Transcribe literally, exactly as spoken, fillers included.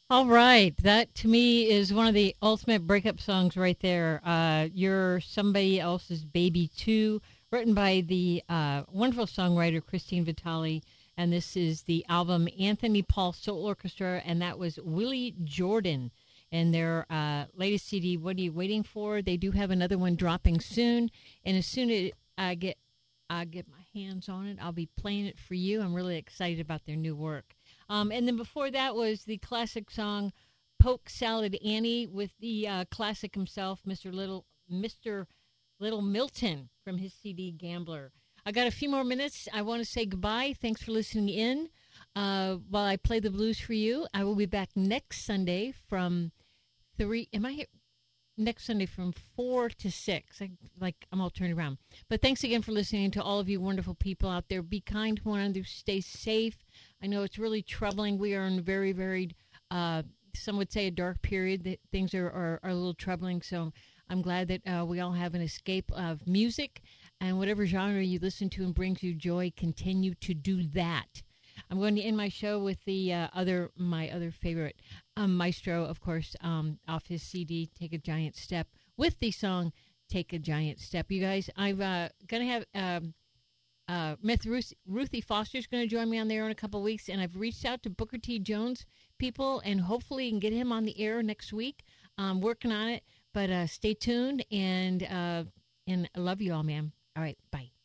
All right. That to me is one of the ultimate breakup songs right there. Uh, You're Somebody Else's Baby Too, written by the uh, wonderful songwriter Christine Vitale. And this is the album Anthony Paul Soul Orchestra, and that was Willie Jordan. And their uh, latest C D, What Are You Waiting For? They do have another one dropping soon. And as soon as I get, I get my hands on it, I'll be playing it for you. I'm really excited about their new work. Um, and then before that was the classic song "Poke Salad Annie" with the uh, classic himself, Mister Little, Mister Little Milton from his C D Gambler. I got a few more minutes. I want to say goodbye. Thanks for listening in. Uh, while I play the blues for you, I will be back next Sunday from three. Am I here? Next Sunday from four to six. I, like I'm all turned around. But thanks again for listening to all of you wonderful people out there. Be kind to one another. Stay safe. I know it's really troubling. We are in a very, very, uh, some would say a dark period. That things are, are, are a little troubling. So I'm glad that uh, we all have an escape of music. And whatever genre you listen to and brings you joy, continue to do that. I'm going to end my show with the uh, other, my other favorite um, maestro, of course, um, off his C D, Take a Giant Step, with the song Take a Giant Step. You guys, I'm uh, going to have um, uh, Miss Ruth, Ruthie Foster's going to join me on there in a couple of weeks, and I've reached out to Booker T. Jones people, and hopefully can get him on the air next week. I'm working on it, but uh, stay tuned, and, uh, and I love you all, man. All right, bye.